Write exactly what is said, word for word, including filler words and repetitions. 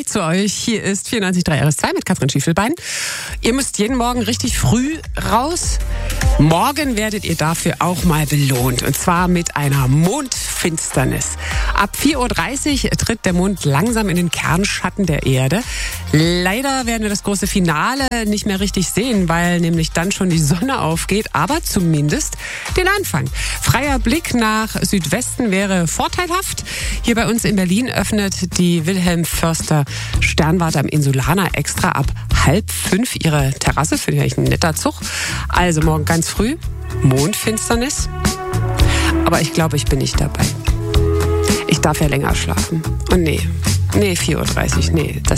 zu euch. Hier ist vierundneunzig Komma drei R S zwei mit Katrin Schiefelbein. Ihr müsst jeden Morgen richtig früh raus. Morgen werdet ihr dafür auch mal belohnt. Und zwar mit einer Mondfinsternis. Ab vier Uhr dreißig tritt der Mond langsam in den Kernschatten der Erde. Leider werden wir das große Finale nicht mehr richtig sehen, weil nämlich dann schon die Sonne aufgeht. Aber zumindest den Anfang. Freier Blick nach Südwesten wäre vorteilhaft. Hier bei uns in Berlin öffnet die Wilhelm Förster Sternwarte am Insulaner extra ab halb fünf ihre Terrasse. Finde ich eigentlich ein netter Zug. Also morgen ganz früh Mondfinsternis. Aber ich glaube, ich bin nicht dabei. Ich darf ja länger schlafen. Und nee, nee, vier Uhr dreißig, nee, das